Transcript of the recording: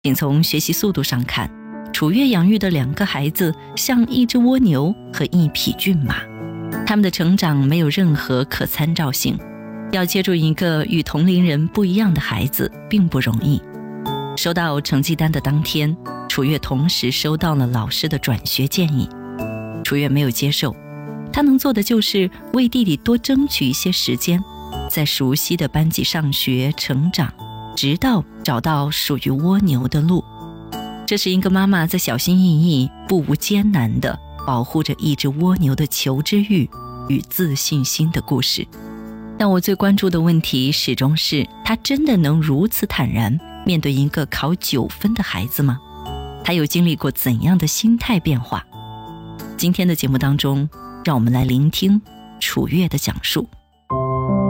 仅从学习速度上看，楚月养育的2个孩子像一只蜗牛和一匹骏马，他们的成长没有任何可参照性。要接住一个与同龄人不一样的孩子并不容易。收到成绩单的当天，楚月同时收到了老师的转学建议。楚月没有接受，他能做的就是为弟弟多争取一些时间，在熟悉的班级上学成长，直到找到属于蜗牛的路。这是一个妈妈在小心翼翼、不无艰难地保护着一只蜗牛的求知欲与自信心的故事。但我最关注的问题始终是，他真的能如此坦然面对一个考9分的孩子吗？他有经历过怎样的心态变化？今天的节目当中，让我们来聆听楚月的讲述。